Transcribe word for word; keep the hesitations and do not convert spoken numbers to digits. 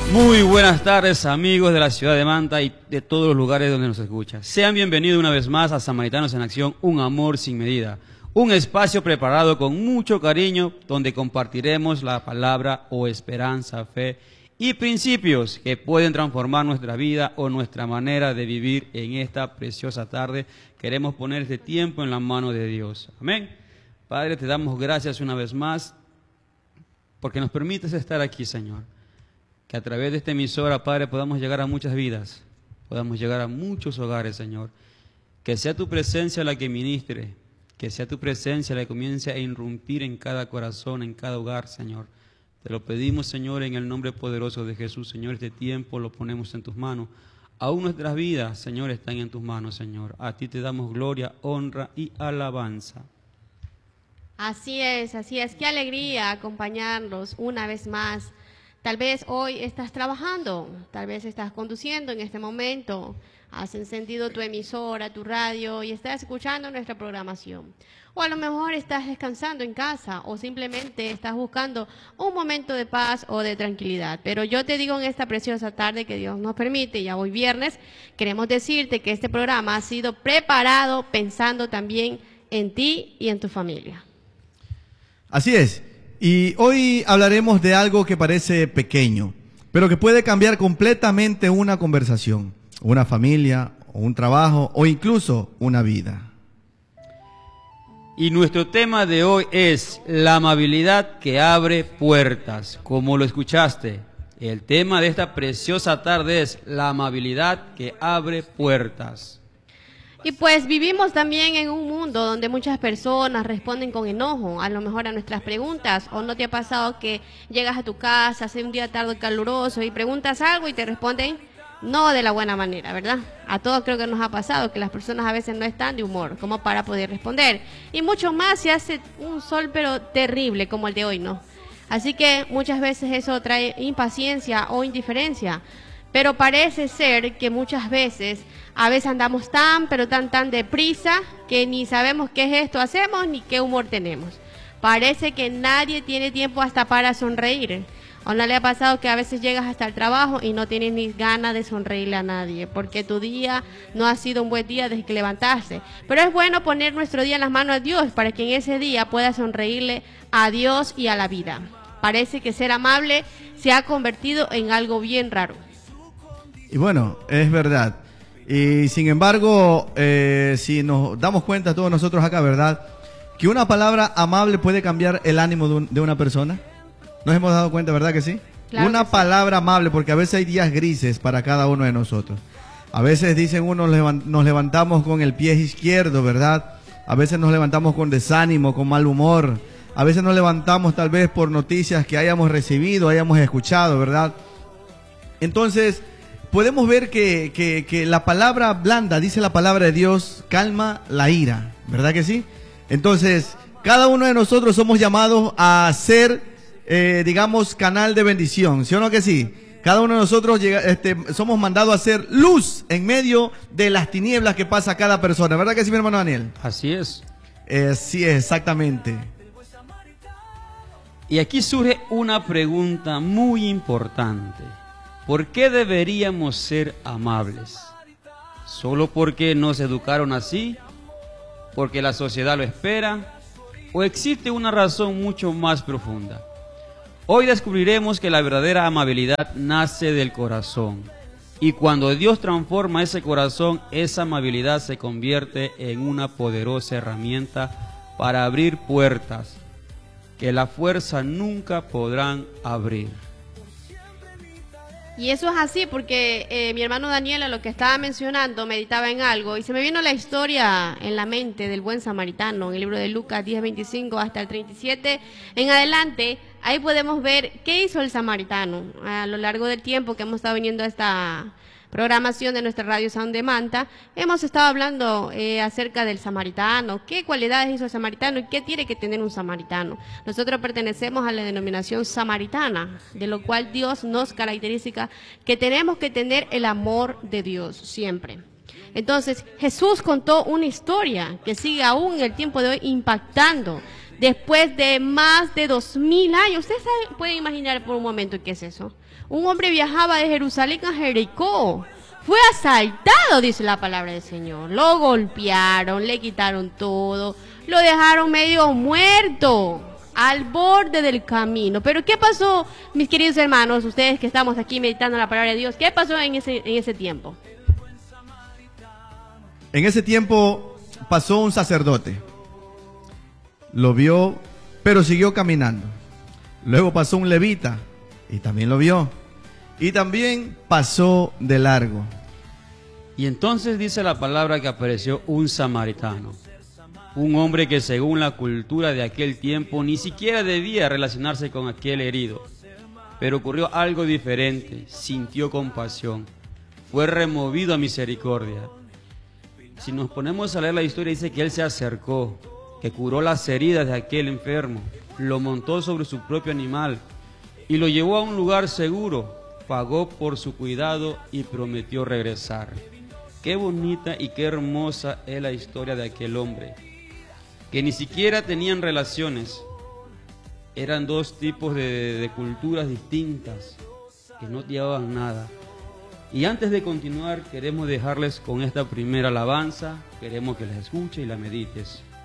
Muy buenas tardes, amigos de la ciudad de Manta y de todos los lugares donde nos escuchan. Sean bienvenidos una vez más a Samaritanos en Acción, un amor sin medida. Un espacio preparado con mucho cariño donde compartiremos la palabra o esperanza, fe y principios que pueden transformar nuestra vida o nuestra manera de vivir en esta preciosa tarde. Queremos poner este tiempo en la mano de Dios. Amén. Padre, te damos gracias una vez más porque nos permites estar aquí, Señor. Que a través de esta emisora, Padre, podamos llegar a muchas vidas, podamos llegar a muchos hogares, Señor. Que sea tu presencia la que ministre, que sea tu presencia la que comience a irrumpir en cada corazón, en cada hogar, Señor. Te lo pedimos, Señor, en el nombre poderoso de Jesús. Señor, este tiempo lo ponemos en tus manos. Aún nuestras vidas, Señor, están en tus manos, Señor. A ti te damos gloria, honra y alabanza. Así es, así es. Qué alegría acompañarnos una vez más. Tal vez hoy estás trabajando, tal vez estás conduciendo en este momento, has encendido tu emisora, tu radio y estás escuchando nuestra programación. O a lo mejor estás descansando en casa o simplemente estás buscando un momento de paz o de tranquilidad. Pero yo te digo en esta preciosa tarde que Dios nos permite, ya hoy viernes, queremos decirte que este programa ha sido preparado pensando también en ti y en tu familia. Así es. Y hoy hablaremos de algo que parece pequeño, pero que puede cambiar completamente una conversación, una familia, o un trabajo o incluso una vida. Y nuestro tema de hoy es la amabilidad que abre puertas. Como lo escuchaste, el tema de esta preciosa tarde es la amabilidad que abre puertas. Y pues vivimos también en un mundo donde muchas personas responden con enojo, a lo mejor a nuestras preguntas. ¿O no te ha pasado que llegas a tu casa, hace un día tarde caluroso y preguntas algo y te responden no de la buena manera, ¿verdad? A todos creo que nos ha pasado que las personas a veces no están de humor como para poder responder. Y mucho más si hace un sol pero terrible como el de hoy, ¿no? Así que muchas veces eso trae impaciencia o indiferencia. Pero parece ser que muchas veces, a veces andamos tan, pero tan, tan deprisa que ni sabemos qué gesto hacemos ni qué humor tenemos. Parece que nadie tiene tiempo hasta para sonreír. ¿O no le ha pasado que a veces llegas hasta el trabajo y no tienes ni ganas de sonreírle a nadie? Porque tu día no ha sido un buen día desde que levantaste. Pero es bueno poner nuestro día en las manos de Dios para que en ese día pueda sonreírle a Dios y a la vida. Parece que ser amable se ha convertido en algo bien raro. Y bueno, es verdad. Y sin embargo, eh, si nos damos cuenta todos nosotros acá, ¿verdad? Que una palabra amable puede cambiar el ánimo de, un, de una persona. ¿Nos hemos dado cuenta, verdad que sí? Claro una que palabra sí. amable, porque a veces hay días grises para cada uno de nosotros. A veces dicen uno, nos levantamos con el pie izquierdo, ¿verdad? A veces nos levantamos con desánimo, con mal humor. A veces nos levantamos tal vez por noticias que hayamos recibido, hayamos escuchado, ¿verdad? Entonces podemos ver que, que, que la palabra blanda, dice la palabra de Dios, calma la ira, ¿verdad que sí? Entonces, cada uno de nosotros somos llamados a ser, eh, digamos, canal de bendición, ¿sí o no que sí? Cada uno de nosotros llega, este, somos mandados a ser luz en medio de las tinieblas que pasa cada persona, ¿verdad que sí, mi hermano Daniel? Así es. Eh, sí, exactamente. Y aquí surge una pregunta muy importante. ¿Por qué deberíamos ser amables? ¿Solo porque nos educaron así? ¿Porque la sociedad lo espera? ¿O existe una razón mucho más profunda? Hoy descubriremos que la verdadera amabilidad nace del corazón. Y cuando Dios transforma ese corazón, esa amabilidad se convierte en una poderosa herramienta para abrir puertas que la fuerza nunca podrán abrir. Y eso es así porque eh, mi hermano Daniel, a lo que estaba mencionando, meditaba en algo y se me vino la historia en la mente del buen samaritano, en el libro de Lucas diez veinticinco hasta el treinta y siete en adelante. Ahí podemos ver qué hizo el samaritano a lo largo del tiempo que hemos estado viniendo a esta programación de nuestra radio Sound de Manta. Hemos estado hablando eh, acerca del samaritano, qué cualidades hizo el samaritano y qué tiene que tener un samaritano. Nosotros pertenecemos a la denominación samaritana, de lo cual Dios nos caracteriza que tenemos que tener el amor de Dios siempre. Entonces, Jesús contó una historia que sigue aún en el tiempo de hoy impactando después de más de dos mil años. Ustedes saben, pueden imaginar por un momento qué es eso. Un hombre viajaba de Jerusalén a Jericó. Fue asaltado, dice la palabra del Señor. Lo golpearon, le quitaron todo, lo dejaron medio muerto, al borde del camino. Pero ¿qué pasó, mis queridos hermanos, ustedes que estamos aquí meditando la palabra de Dios? ¿Qué pasó en ese, en ese tiempo? En ese tiempo pasó un sacerdote. Lo vio, pero siguió caminando. Luego pasó un levita y también lo vio. Y también pasó de largo. Y entonces dice la palabra que apareció un samaritano, un hombre que según la cultura de aquel tiempo ni siquiera debía relacionarse con aquel herido. Pero ocurrió algo diferente, sintió compasión, fue removido a misericordia. Si nos ponemos a leer la historia, dice que él se acercó, que curó las heridas de aquel enfermo, lo montó sobre su propio animal y lo llevó a un lugar seguro, pagó por su cuidado y prometió regresar. Qué bonita y qué hermosa es la historia de aquel hombre, que ni siquiera tenían relaciones, eran dos tipos de, de culturas distintas, que no llevaban nada. Y antes de continuar, queremos dejarles con esta primera alabanza, queremos que la escuches y la medites.